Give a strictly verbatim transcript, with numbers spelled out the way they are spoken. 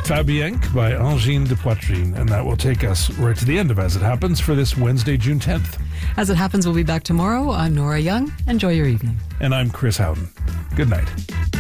Fabienque by Angine de Poitrine. And that will take us right to the end of As It Happens for this Wednesday, June tenth. As It Happens, we'll be back tomorrow. I'm Nora Young. Enjoy your evening. And I'm Chris Howden. Good night.